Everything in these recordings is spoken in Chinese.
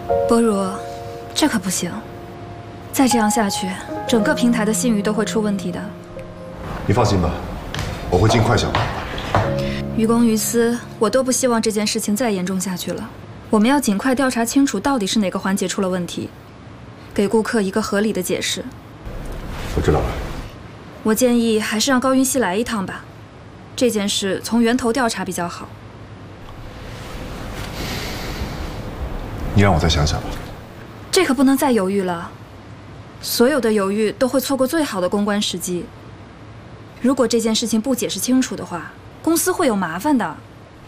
博如，这可不行，再这样下去，整个平台的信誉都会出问题的。 你放心吧，我会尽快想办法。 于公于私，我都不希望这件事情再严重下去了。我们要尽快调查清楚到底是哪个环节出了问题，给顾客一个合理的解释。 我知道了。 我建议还是让高云熙来一趟吧，这件事从源头调查比较好。 你让我再想想吧。 这可不能再犹豫了，所有的犹豫都会错过最好的公关时机。如果这件事情不解释清楚的话，公司会有麻烦的。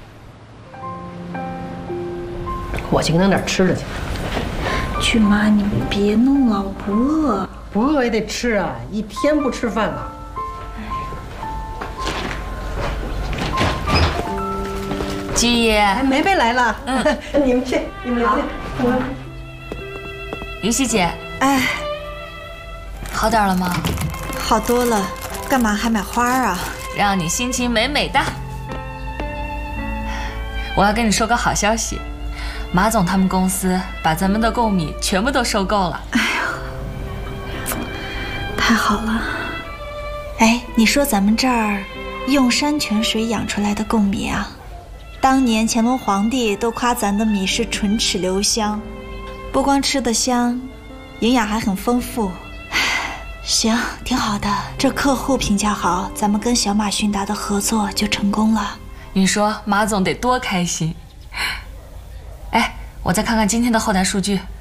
我去跟他那儿吃了去。 去妈，你们别弄了，我不饿。 不饿也得吃啊，一天不吃饭了。 居爷， 哎，梅梅来了。你们去，你们聊去。 云溪姐， 哎， 好点了吗？ 好多了，干嘛还买花啊？ 让你心情美美的。我要跟你说个好消息，马总他们公司把咱们的贡米全部都收购了。 哎呀，太好了！哎，你说咱们这儿用山泉水养出来的贡米啊，当年乾隆皇帝都夸咱的米是唇齿留香，不光吃得香，营养还很丰富。行，挺好的，这客户评价好，咱们跟小马迅达的合作就成功了。 你说马总得多开心。哎，我再看看今天的后台数据。